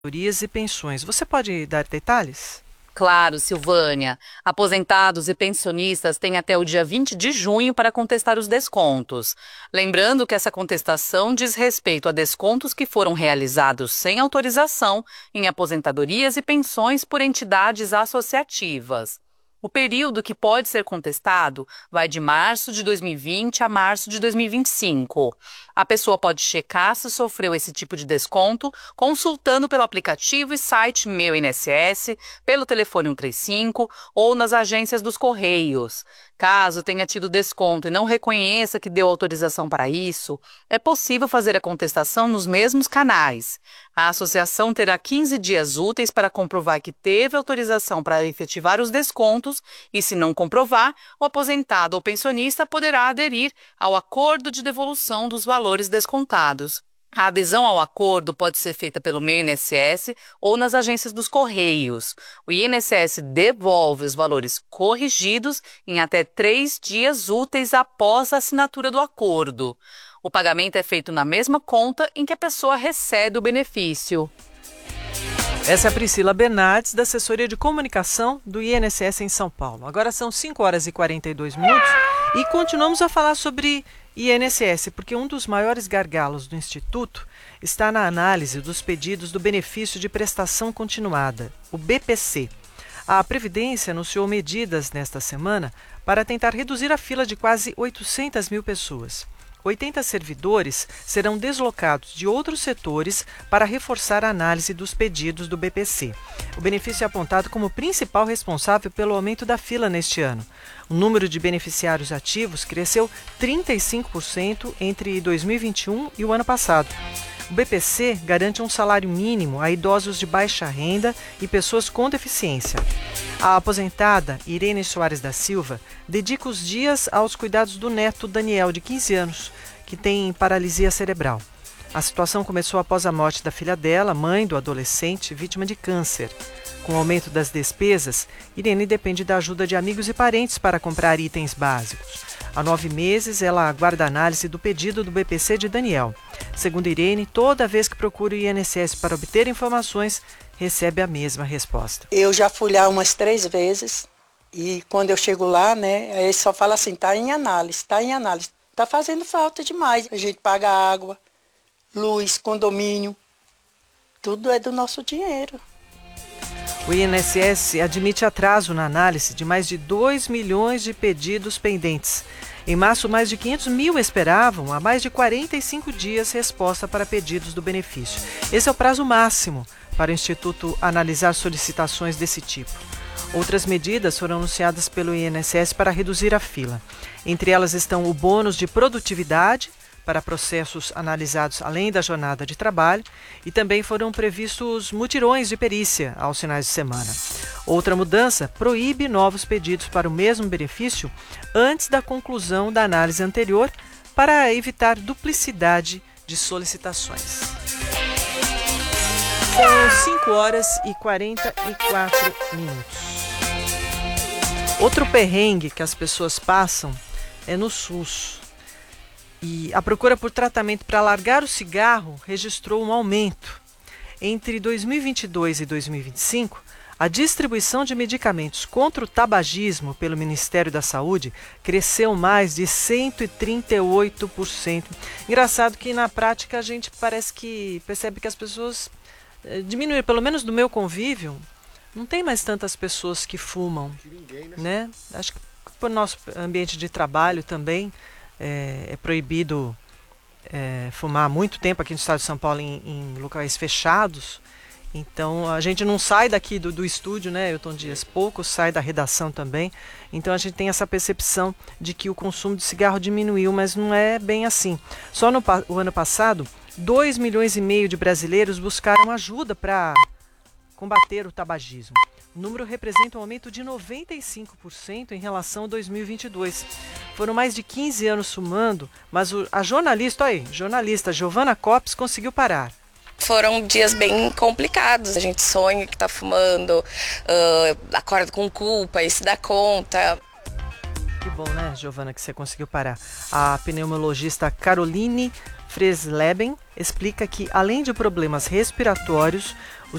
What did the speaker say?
aposentadorias e pensões. Você pode dar detalhes? Claro, Silvânia. Aposentados e pensionistas têm até o dia 20 de junho para contestar os descontos. Lembrando que essa contestação diz respeito a descontos que foram realizados sem autorização em aposentadorias e pensões por entidades associativas. O período que pode ser contestado vai de março de 2020 a março de 2025. A pessoa pode checar se sofreu esse tipo de desconto consultando pelo aplicativo e site Meu INSS, pelo telefone 135 ou nas agências dos Correios. Caso tenha tido desconto e não reconheça que deu autorização para isso, é possível fazer a contestação nos mesmos canais. A associação terá 15 dias úteis para comprovar que teve autorização para efetivar os descontos e, se não comprovar, o aposentado ou pensionista poderá aderir ao acordo de devolução dos valores descontados. A adesão ao acordo pode ser feita pelo Meu INSS ou nas agências dos Correios. O INSS devolve os valores corrigidos em até 3 dias úteis após a assinatura do acordo. O pagamento é feito na mesma conta em que a pessoa recebe o benefício. Essa é a Priscila Bernardes, da assessoria de comunicação do INSS em São Paulo. Agora são 5 horas e 42 minutos e continuamos a falar sobre INSS, porque um dos maiores gargalos do Instituto está na análise dos pedidos do benefício de prestação continuada, o BPC. A Previdência anunciou medidas nesta semana para tentar reduzir a fila de quase 800 mil pessoas. 80 servidores serão deslocados de outros setores para reforçar a análise dos pedidos do BPC. O benefício é apontado como principal responsável pelo aumento da fila neste ano. O número de beneficiários ativos cresceu 35% entre 2021 e o ano passado. O BPC garante um salário mínimo a idosos de baixa renda e pessoas com deficiência. A aposentada Irene Soares da Silva dedica os dias aos cuidados do neto Daniel, de 15 anos, que tem paralisia cerebral. A situação começou após a morte da filha dela, mãe do adolescente, vítima de câncer. Com o aumento das despesas, Irene depende da ajuda de amigos e parentes para comprar itens básicos. Há 9 meses, ela aguarda a análise do pedido do BPC de Daniel. Segundo Irene, toda vez que procura o INSS para obter informações, recebe a mesma resposta. Eu já fui lá umas 3 vezes e quando eu chego lá, né, aí só fala assim, tá em análise, tá em análise. Tá fazendo falta demais. A gente paga água, luz, condomínio, tudo é do nosso dinheiro. O INSS admite atraso na análise de mais de 2 milhões de pedidos pendentes. Em março, mais de 500 mil esperavam há mais de 45 dias resposta para pedidos do benefício. Esse é o prazo máximo para o Instituto analisar solicitações desse tipo. Outras medidas foram anunciadas pelo INSS para reduzir a fila. Entre elas estão o bônus de produtividade para processos analisados além da jornada de trabalho e também foram previstos mutirões de perícia aos finais de semana. Outra mudança proíbe novos pedidos para o mesmo benefício antes da conclusão da análise anterior para evitar duplicidade de solicitações. São 5 horas e 44 minutos. Outro perrengue que as pessoas passam é no SUS. E a procura por tratamento para largar o cigarro registrou um aumento. Entre 2022 e 2025, a distribuição de medicamentos contra o tabagismo pelo Ministério da Saúde cresceu mais de 138%. Engraçado que na prática a gente parece que percebe que as pessoas diminuíram, pelo menos do meu convívio, não tem mais tantas pessoas que fumam, né? Acho que por nosso ambiente de trabalho também é proibido fumar há muito tempo aqui no estado de São Paulo em locais fechados. Então a gente não sai daqui do estúdio, né, Elton Dias? Pouco sai da redação também. Então a gente tem essa percepção de que o consumo de cigarro diminuiu, mas não é bem assim. Só no ano passado, 2,5 milhões de brasileiros buscaram ajuda para combater o tabagismo. O número representa um aumento de 95% em relação a 2022. Foram mais de 15 anos fumando, mas a jornalista Giovana Copes conseguiu parar. Foram dias bem complicados, a gente sonha que está fumando, acorda com culpa e se dá conta. Que bom, né, Giovana, que você conseguiu parar. A pneumologista Caroline Fresleben explica que, além de problemas respiratórios,